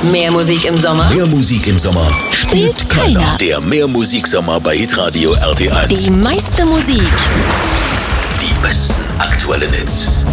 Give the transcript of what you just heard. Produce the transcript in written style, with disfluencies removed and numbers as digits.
Mehr Musik im Sommer? Mehr Musik im Sommer Spielt keiner. Der Mehr-Musik-Sommer bei Hitradio RT1. Die meiste Musik. Die besten aktuellen Hits.